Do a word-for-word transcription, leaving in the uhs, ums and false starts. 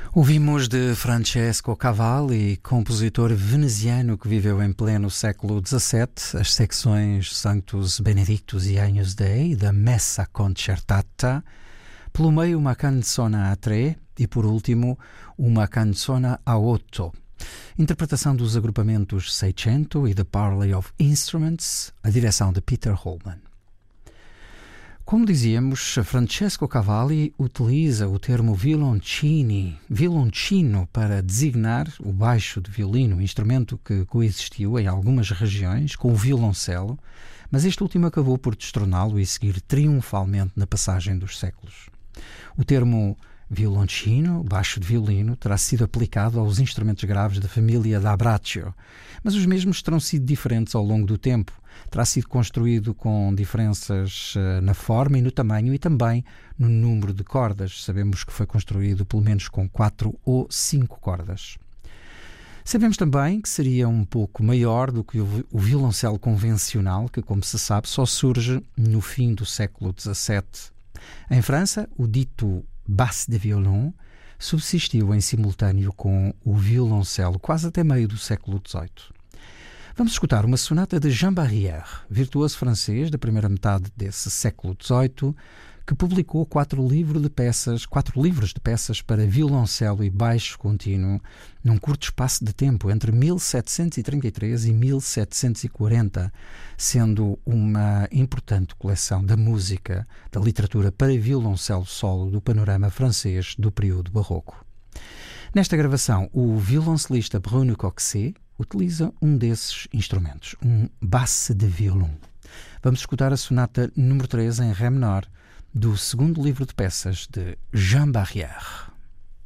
Ouvimos de Francesco Cavalli, compositor veneziano que viveu em pleno século dezassete, as secções Sanctus Benedictus e Agnus Dei da Messa Concertata, pelo meio uma canzona a tre e por último uma canzona a otto. Interpretação dos agrupamentos Seicento e The Parley of Instruments, a direção de Peter Holman. Como dizíamos, Francesco Cavalli utiliza o termo violoncini, violoncino, para designar o baixo de violino, instrumento que coexistiu em algumas regiões com o violoncelo, mas este último acabou por destroná-lo e seguir triunfalmente na passagem dos séculos. O termo violoncino, baixo de violino, terá sido aplicado aos instrumentos graves da família da Braccio, mas os mesmos terão sido diferentes ao longo do tempo. Terá sido construído com diferenças uh, na forma e no tamanho e também no número de cordas. Sabemos que foi construído pelo menos com quatro ou cinco cordas. Sabemos também que seria um pouco maior do que o, o violoncelo convencional, que, como se sabe, só surge no fim do século dezassete. Em França, o dito basse de violon subsistiu em simultâneo com o violoncelo quase até meio do século dezoito. Vamos escutar uma sonata de Jean Barrière, virtuoso francês da primeira metade desse século dezoito, que publicou quatro livros de peças, quatro livros de peças para violoncelo e baixo contínuo num curto espaço de tempo entre mil setecentos e trinta e três e mil setecentos e quarenta, sendo uma importante coleção da música, da literatura para violoncelo solo do panorama francês do período barroco. Nesta gravação, o violoncelista Bruno Coxet utiliza um desses instrumentos, um basse de violon. Vamos escutar a sonata número três em ré menor do segundo livro de peças de Jean Barrière.